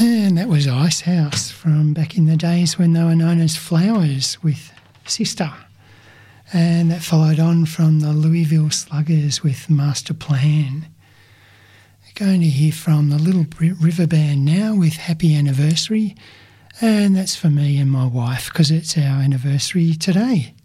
And that was Icehouse from back in the days when they were known as Flowers with Sister. And that followed on from the Louisville Sluggers with Master Plan. We're going to hear from the Little River Band now with Happy Anniversary. And that's for me and my wife because it's our anniversary today.